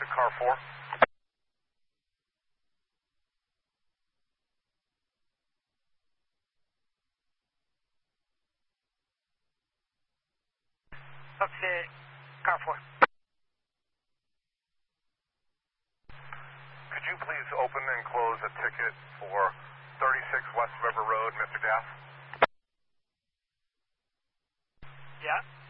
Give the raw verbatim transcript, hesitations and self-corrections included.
to car four. Up to car four. Could you please open and close a ticket for thirty-six West River Road, Mister Gaff? Yeah.